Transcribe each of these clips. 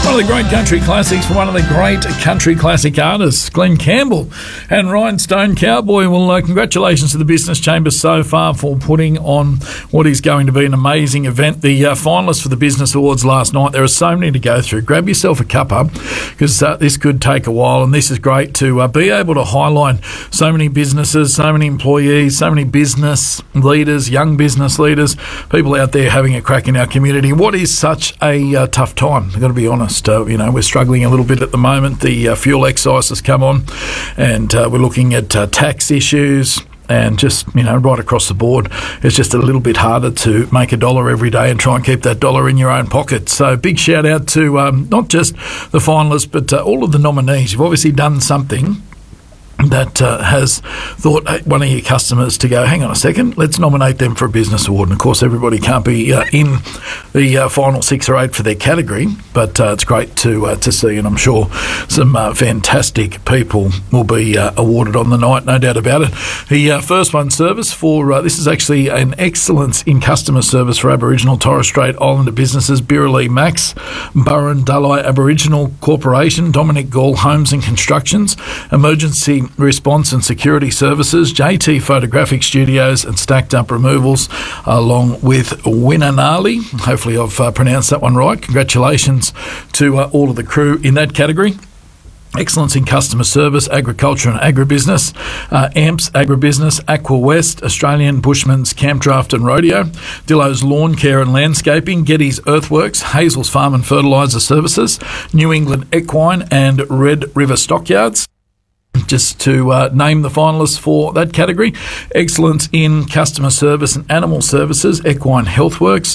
One of the great country classics from one of the great country classic artists, Glenn Campbell and Rhinestone Cowboy. Well, congratulations to the Business Chamber so far for putting on what is going to be an amazing event. The finalists for the Business Awards last night, there are so many to go through. Grab yourself a cuppa because this could take a while, and this is great to be able to highlight so many businesses, so many employees, so many business leaders, young business leaders, people out there having a crack in our community. What is such a tough time, I've got to be honest. We're struggling a little bit at the moment. The fuel excise has come on, and we're looking at tax issues. And just, right across the board, it's just a little bit harder to make a dollar every day and try and keep that dollar in your own pocket. So big shout out to not just the finalists, but all of the nominees. You've obviously done something that has thought one of your customers to go, hang on a second, let's nominate them for a business award. And of course, everybody can't be in the final 6 or 8 for their category, but it's great to see, and I'm sure some fantastic people will be awarded on the night, no doubt about it. The first one, service for this is actually an excellence in customer service for Aboriginal Torres Strait Islander businesses. Birrali Max, Burrendulai Aboriginal Corporation, Dominic Gall Homes and Constructions, Emergency Response and Security Services, JT Photographic Studios and Stacked Up Removals, along with Winanali. Hopefully I've pronounced that one right. Congratulations to all of the crew in that category. Excellence in Customer Service, Agriculture and Agribusiness, AMPS Agribusiness, Aqua West, Australian Bushman's Camp Draft and Rodeo, Dillo's Lawn Care and Landscaping, Getty's Earthworks, Hazel's Farm and Fertiliser Services, New England Equine and Red River Stockyards. Just to name the finalists for that category. Excellence in Customer Service and Animal Services, Equine Healthworks,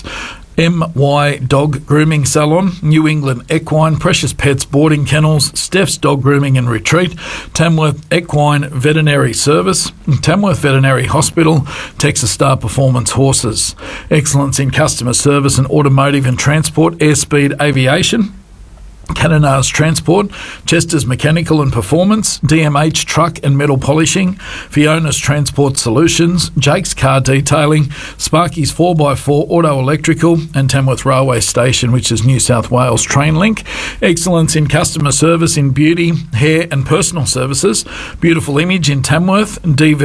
MY Dog Grooming Salon, New England Equine, Precious Pets Boarding Kennels, Steph's Dog Grooming and Retreat, Tamworth Equine Veterinary Service, Tamworth Veterinary Hospital, Texas Star Performance Horses. Excellence in Customer Service and Automotive and Transport, Airspeed Aviation, Canonars Transport, Chester's Mechanical and Performance, DMH Truck and Metal Polishing, Fiona's Transport Solutions, Jake's Car Detailing, Sparky's 4x4 Auto Electrical, and Tamworth Railway Station, which is New South Wales Trainlink. Excellence in Customer Service in Beauty, Hair and Personal Services, Beautiful Image in Tamworth,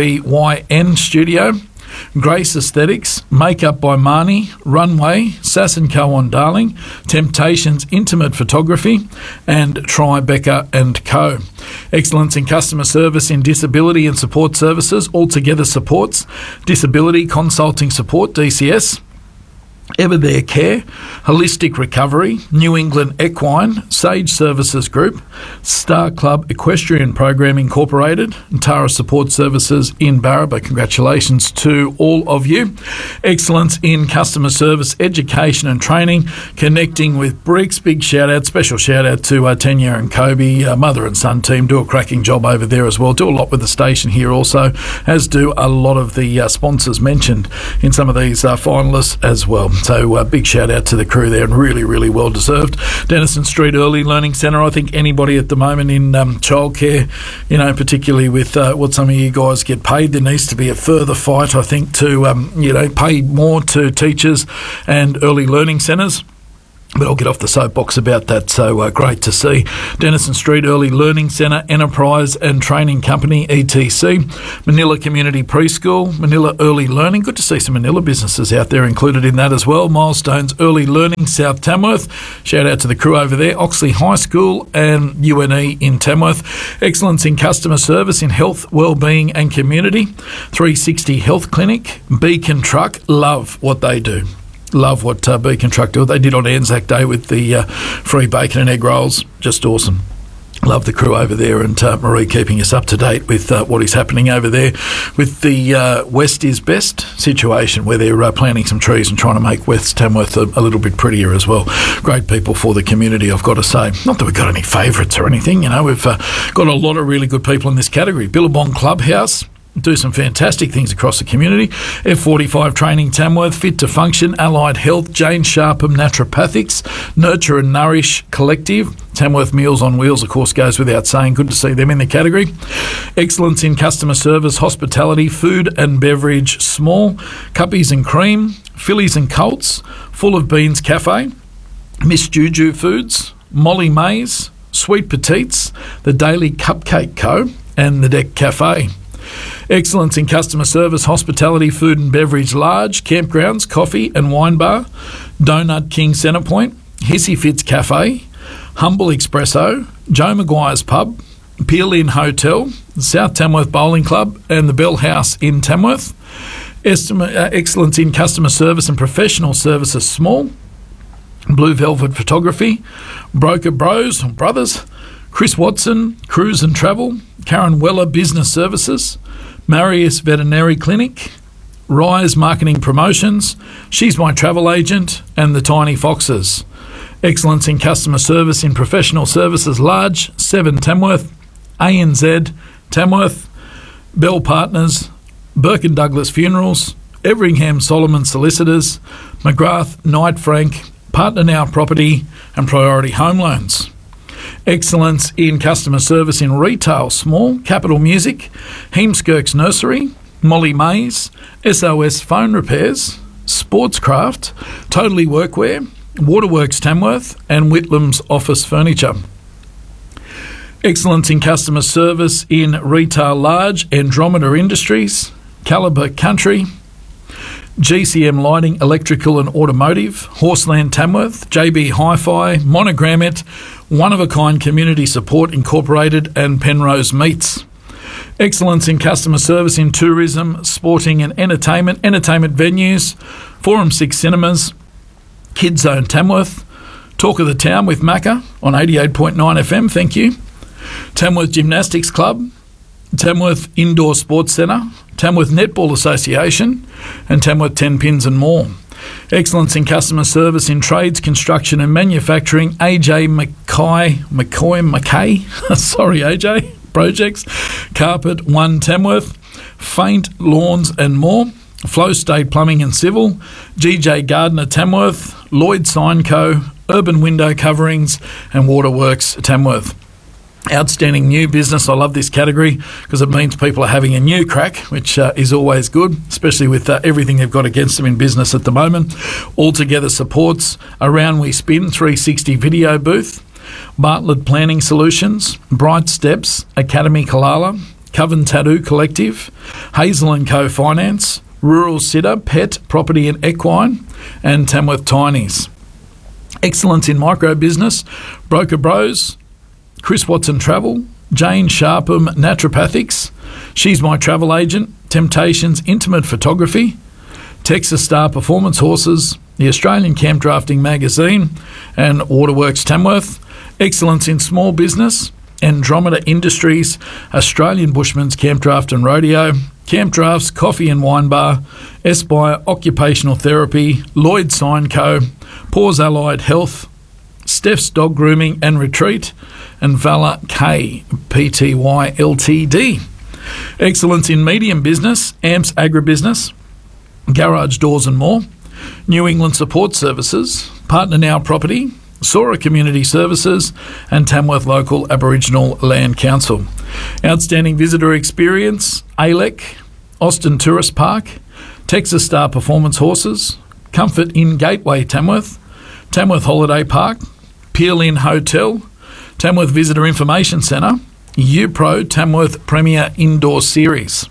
DVYN Studio, Grace Aesthetics, Makeup by Marnie, Runway, Sass & Co on Darling, Temptations Intimate Photography, and Tribeca & Co. Excellence in Customer Service in Disability and Support Services, Altogether Supports, Disability Consulting Support, DCS, Everthere Care, Holistic Recovery, New England Equine, Sage Services Group, Star Club Equestrian Program Incorporated, and Tara Support Services in Barraba. Congratulations to all of you. Excellence in Customer Service, Education and Training, Connecting with Bricks. Big shout out, special shout out to Tanya and Kobe, mother and son team, do a cracking job over there as well. Do a lot with the station here also, as do a lot of the sponsors mentioned in some of these finalists as well. So big shout out to the crew there, and really, really well deserved. Denison Street Early Learning Centre, I think anybody at the moment in childcare, particularly with what some of you guys get paid, there needs to be a further fight, I think, to, pay more to teachers and early learning centres. But I'll get off the soapbox about that, so great to see. Denison Street Early Learning Centre, Enterprise and Training Company, ETC, Manila Community Preschool, Manila Early Learning. Good to see some Manila businesses out there included in that as well. Milestones Early Learning, South Tamworth. Shout out to the crew over there. Oxley High School and UNE in Tamworth. Excellence in Customer Service in Health, Wellbeing and Community. 360 Health Clinic, Beacon Truck. Love what they do. Love what Beacon Truck do. They did on Anzac Day with the free bacon and egg rolls. Just awesome. Love the crew over there, and Marie keeping us up to date with what is happening over there with the West is Best situation, where they're planting some trees and trying to make West Tamworth a little bit prettier as well. Great people for the community, I've got to say. Not that we've got any favourites or anything, we've got a lot of really good people in this category. Billabong Clubhouse do some fantastic things across the community. F45 Training Tamworth, Fit to Function, Allied Health, Jane Sharpham Naturopathics, Nurture and Nourish Collective, Tamworth Meals on Wheels, of course, goes without saying. Good to see them in the category. Excellence in Customer Service, Hospitality, Food and Beverage Small, Cuppies and Cream, Phillies and Colts, Full of Beans Cafe, Miss Juju Foods, Molly Mays, Sweet Petites, the Daily Cupcake Co. and the Deck Cafe. Excellence in customer service, hospitality, food and beverage, Large, campgrounds, coffee and wine bar, Donut King Centrepoint, Hissy Fitz Cafe, Humble Espresso, Joe Maguire's Pub, Peel Inn Hotel, South Tamworth Bowling Club and the Bell House in Tamworth. Excellence in customer service and professional services, Small, Blue Velvet Photography, Broker Brothers, Chris Watson, Cruise and Travel, Karen Weller Business Services, Marius Veterinary Clinic, Rise Marketing Promotions, She's My Travel Agent, and the Tiny Foxes. Excellence in customer service in professional services, Large, 7 Tamworth, ANZ, Tamworth, Bell Partners, Burke and Douglas Funerals, Everingham Solomon Solicitors, McGrath Knight Frank, Partner Now Property, and Priority Home Loans. Excellence in customer service in retail, Small, Capital Music, Heemskirk's Nursery, Molly Mays, SOS Phone Repairs, Sportscraft, Totally Workwear, Waterworks Tamworth, and Whitlam's Office Furniture. Excellence in customer service in retail, Large, Andromeda Industries, Calibre Country, GCM Lighting, Electrical and Automotive, Horseland Tamworth, JB Hi-Fi, Monogram It, One of a Kind Community Support Incorporated, and Penrose Meats. Excellence in customer service in tourism, sporting and entertainment venues, Forum 6 Cinemas, Kids Zone Tamworth, Talk of the Town with Macca on 88.9 FM, thank you, Tamworth Gymnastics Club, Tamworth Indoor Sports Centre, Tamworth Netball Association, and Tamworth 10 Pins and more. Excellence in customer service in trades, construction and manufacturing, AJ McKay, sorry AJ, Projects, Carpet 1 Tamworth, Faint Lawns and more, Flow State Plumbing and Civil, GJ Gardner Tamworth, Lloyd Sign Co, Urban Window Coverings, and Waterworks Tamworth. Outstanding new business. I love this category because it means people are having a new crack, which is always good, especially with everything they've got against them in business at the moment. Altogether Supports, Around We Spin 360 video booth, Bartlett Planning Solutions, Bright Steps, Academy Kalala, Coven Tattoo Collective, Hazel & Co Finance, Rural Sitter, Pet, Property and Equine, and Tamworth Tinies. Excellence in micro business, Broker Bros, Chris Watson Travel, Jane Sharpham Naturopathics, She's My Travel Agent, Temptations Intimate Photography, Texas Star Performance Horses, the Australian Camp Drafting Magazine, and Waterworks Tamworth. Excellence in small business, Andromeda Industries, Australian Bushman's Camp Draft and Rodeo, Camp Drafts, Coffee and Wine Bar, Espire Occupational Therapy, Lloyd Sign Co, Paws Allied Health, Steph's Dog Grooming and Retreat, and Valor K Pty Ltd. Excellence in medium business, Amps Agribusiness, Garage Doors and more, New England Support Services, Partner Now Property, Sora Community Services, and Tamworth Local Aboriginal Land Council. Outstanding visitor experience, ALEC, Austin Tourist Park, Texas Star Performance Horses, Comfort Inn Gateway Tamworth, Tamworth Holiday Park, Peel Inn Hotel, Tamworth Visitor Information Centre, UPro Tamworth Premier Indoor Series.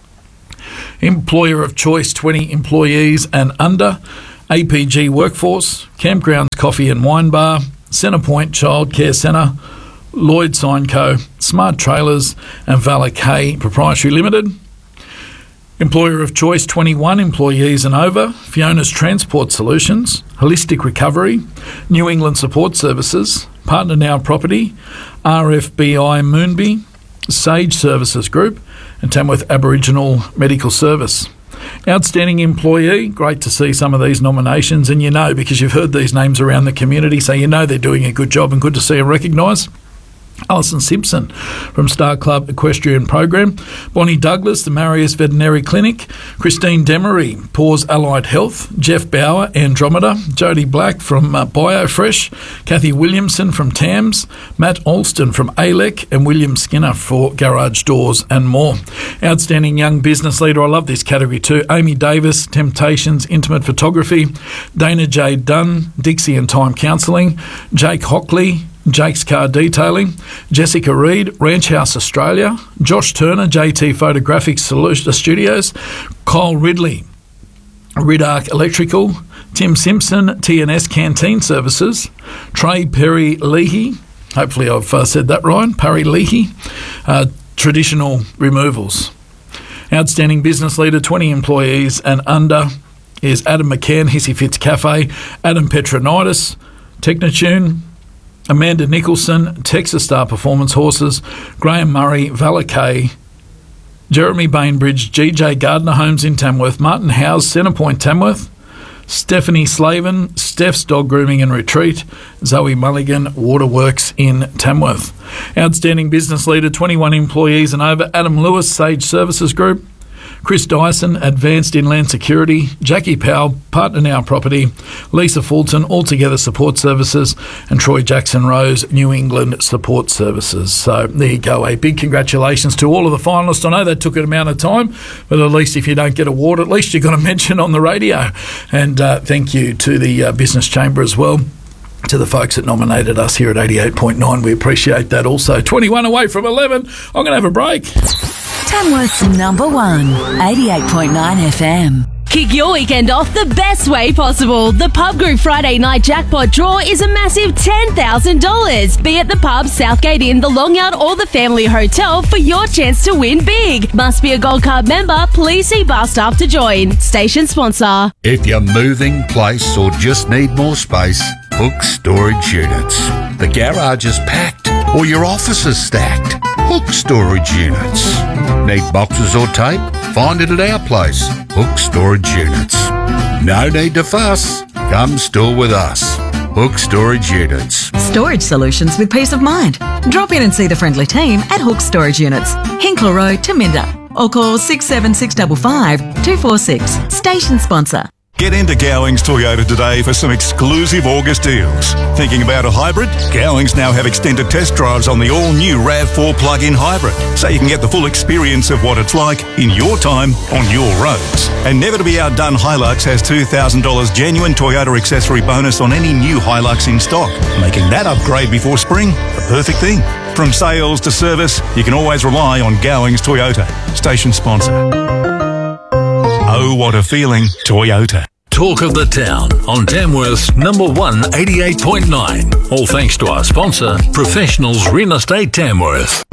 Employer of Choice 20 employees and under, APG Workforce, Campgrounds Coffee and Wine Bar, Centrepoint Childcare Centre, Lloyd Sign Co, Smart Trailers, and Valor K Proprietary Limited. Employer of Choice 21 employees and over, Fiona's Transport Solutions, Holistic Recovery, New England Support Services, Partner Now Property, RFBI Moonby, Sage Services Group, and Tamworth Aboriginal Medical Service. Outstanding employee, great to see some of these nominations, and you know, because you've heard these names around the community, so you know they're doing a good job and good to see them recognised. Alison Simpson from Star Club Equestrian Program, Bonnie Douglas, the Marius Veterinary Clinic, Christine Demery, Paws Allied Health, Jeff Bauer, Andromeda, Jodie Black from BioFresh, Kathy Williamson from TAMS, Matt Alston from ALEC, and William Skinner for Garage Doors and more. Outstanding young business leader, I love this category too, Amy Davis, Temptations Intimate Photography, Dana J. Dunn, Dixie and Time Counselling, Jake Hockley, Jake's Car Detailing, Jessica Reed, Ranch House Australia, Josh Turner, JT Photographic Studios, Kyle Ridley, Ridark Electrical, Tim Simpson, TNS Canteen Services, Trey Perry Leahy, hopefully I've said that right, Perry Leahy, Traditional Removals. Outstanding Business Leader, 20 employees and under, is Adam McCann, Hissy Fitz Cafe, Adam Petronitis, Technotune, Amanda Nicholson, Texas Star Performance Horses, Graham Murray, Valakay, Jeremy Bainbridge, GJ Gardner Homes in Tamworth, Martin Howes, Centrepoint Tamworth, Stephanie Slavin, Steph's Dog Grooming and Retreat, Zoe Mulligan, Waterworks in Tamworth. Outstanding Business Leader, 21 employees and over, Adam Lewis, Sage Services Group, Chris Dyson, Advanced Inland Security, Jackie Powell, Partner Now Property, Lisa Fulton, Altogether Support Services, and Troy Jackson Rose, New England Support Services. So there you go. A big congratulations to all of the finalists. I know that took an amount of time, but at least if you don't get an award, at least you got a mention on the radio. And thank you to the Business Chamber as well, to the folks that nominated us here at 88.9. We appreciate that also. 21 away from 11. I'm going to have a break. Tamworth's number one, 88.9 FM. Kick your weekend off the best way possible. The Pub Group Friday night jackpot draw is a massive $10,000. Be at the pub, Southgate Inn, the Long Yard or the Family Hotel for your chance to win big. Must be a Gold Card member. Please see bar staff to join. Station sponsor. If you're moving, place or just need more space, Hook Storage Units. The garage is packed or your office is stacked. Hook Storage Units. Need boxes or tape? Find it at our place, Hook Storage Units. No need to fuss. Come store with us. Hook Storage Units. Storage solutions with peace of mind. Drop in and see the friendly team at Hook Storage Units, Hinkler Road, Taminda, or call 67655 246. Station sponsor. Get into Gowings Toyota today for some exclusive August deals. Thinking about a hybrid? Gowings now have extended test drives on the all-new RAV4 plug-in hybrid, so you can get the full experience of what it's like in your time on your roads. And never to be outdone, Hilux has $2,000 genuine Toyota accessory bonus on any new Hilux in stock, making that upgrade before spring the perfect thing. From sales to service, you can always rely on Gowings Toyota. Station sponsor. Oh, what a feeling, Toyota. Talk of the Town on Tamworth's number one 88.9. All thanks to our sponsor, Professionals Real Estate Tamworth.